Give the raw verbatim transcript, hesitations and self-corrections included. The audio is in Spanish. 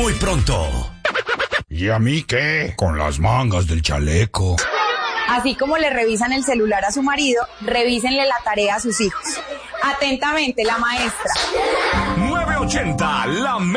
muy pronto. ¿Y a mí qué? Con las mangas del chaleco. Así como le revisan el celular a su marido, revísenle la tarea a sus hijos. Atentamente, la maestra. nueve ochenta, la